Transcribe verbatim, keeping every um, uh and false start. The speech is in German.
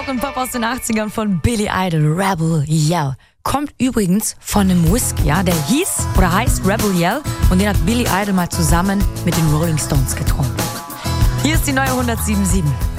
Rock und Pop aus den achtzigern von Billy Idol, Rebel Yell. Kommt übrigens von einem Whisky, ja, der hieß oder heißt Rebel Yell und den hat Billy Idol mal zusammen mit den Rolling Stones getrunken. Hier ist die neue hundertsieben Komma sieben.